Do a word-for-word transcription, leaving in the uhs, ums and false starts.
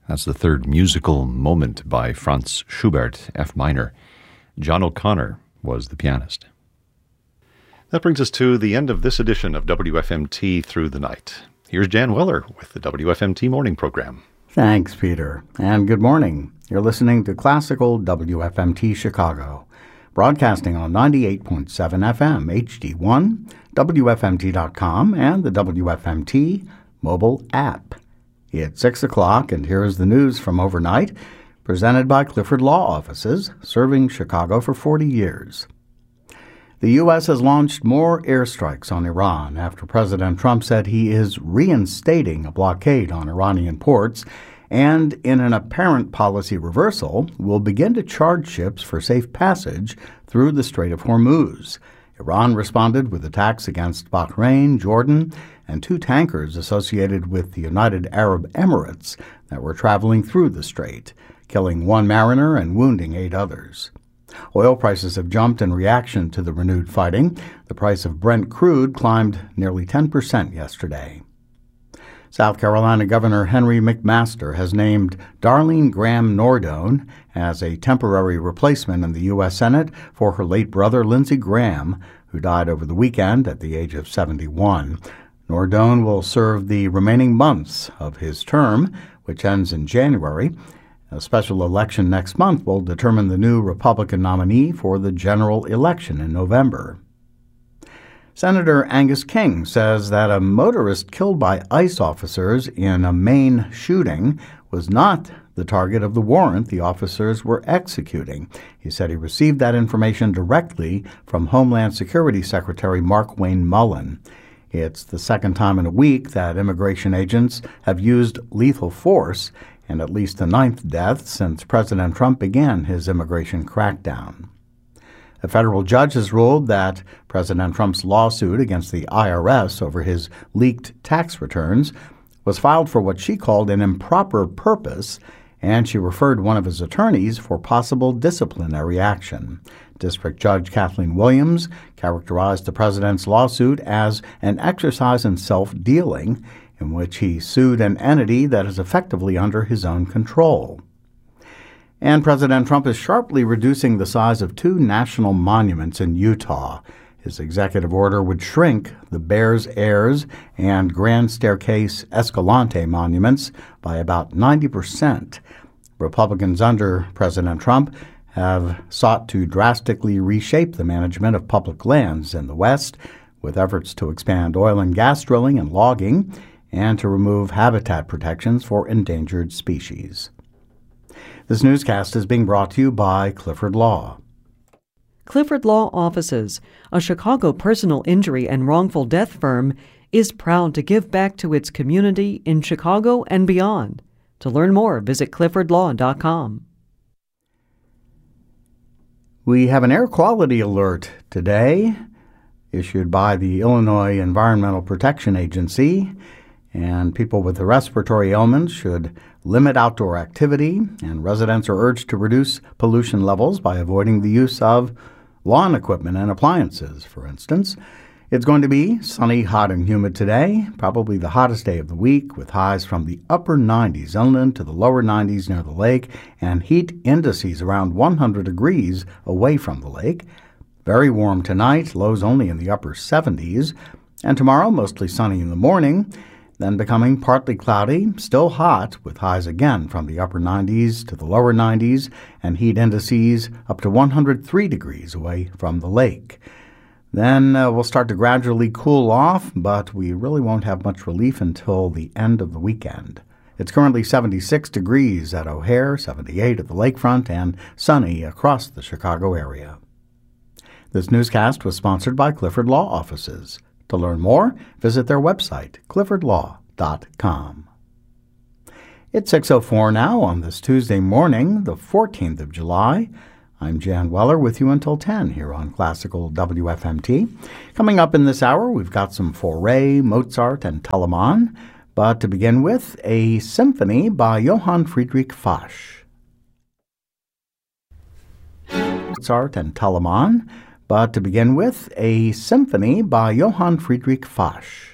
That's the third musical moment by Franz Schubert, F minor. John O'Connor was the pianist. That brings us to the end of this edition of W F M T Through the Night. Here's Jan Weller with the W F M T Morning Program. Thanks, Peter, and good morning. You're listening to Classical W F M T Chicago, broadcasting on ninety-eight point seven F M H D one, W F M T dot com, and the W F M T mobile app. It's six o'clock, and here's the news from overnight, presented by Clifford Law Offices, serving Chicago for forty years. The U S has launched more airstrikes on Iran after President Trump said he is reinstating a blockade on Iranian ports and, in an apparent policy reversal, will begin to charge ships for safe passage through the Strait of Hormuz. Iran responded with attacks against Bahrain, Jordan, and two tankers associated with the United Arab Emirates that were traveling through the strait, killing one mariner and wounding eight others. Oil prices have jumped in reaction to the renewed fighting. The price of Brent crude climbed nearly ten percent yesterday. South Carolina Governor Henry McMaster has named Darlene Graham Nordone as a temporary replacement in the U S Senate for her late brother Lindsey Graham, who died over the weekend at the age of seventy-one. Nordone will serve the remaining months of his term, which ends in January. A special election next month will determine the new Republican nominee for the general election in November. Senator Angus King says that a motorist killed by ICE officers in a Maine shooting was not the target of the warrant the officers were executing. He said he received that information directly from Homeland Security Secretary Mark Wayne Mullen. It's the second time in a week that immigration agents have used lethal force, and at least the ninth death since President Trump began his immigration crackdown. A federal judge has ruled that President Trump's lawsuit against the I R S over his leaked tax returns was filed for what she called an improper purpose, and she referred one of his attorneys for possible disciplinary action. District Judge Kathleen Williams characterized the president's lawsuit as an exercise in self-dealing, in which he sued an entity that is effectively under his own control. And President Trump is sharply reducing the size of two national monuments in Utah. His executive order would shrink the Bears Heirs and Grand Staircase Escalante monuments by about ninety percent. Republicans under President Trump have sought to drastically reshape the management of public lands in the West, with efforts to expand oil and gas drilling and logging, and to remove habitat protections for endangered species. This newscast is being brought to you by Clifford Law. Clifford Law Offices, a Chicago personal injury and wrongful death firm, is proud to give back to its community in Chicago and beyond. To learn more, visit clifford law dot com. We have an air quality alert today issued by the Illinois Environmental Protection Agency, and people with respiratory ailments should limit outdoor activity, and residents are urged to reduce pollution levels by avoiding the use of lawn equipment and appliances, for instance. It's going to be sunny, hot, and humid today, probably the hottest day of the week, with highs from the upper nineties inland to the lower nineties near the lake, and heat indices around one hundred degrees away from the lake. Very warm tonight, lows only in the upper seventies, and tomorrow mostly sunny in the morning, then becoming partly cloudy, still hot, with highs again from the upper nineties to the lower nineties, and heat indices up to one hundred three degrees away from the lake. Then uh, we'll start to gradually cool off, but we really won't have much relief until the end of the weekend. It's currently seventy-six degrees at O'Hare, seventy-eight at the lakefront, and sunny across the Chicago area. This newscast was sponsored by Clifford Law Offices. To learn more, visit their website, clifford law dot com. It's six oh four now on this Tuesday morning, the fourteenth of July. I'm Jan Weller with you until ten here on Classical W F M T. Coming up in this hour, we've got some Fauré, Mozart, and Telemann. But to begin with, a symphony by Johann Friedrich Fasch. Mozart and Telemann. But to begin with, a symphony by Johann Friedrich Fasch.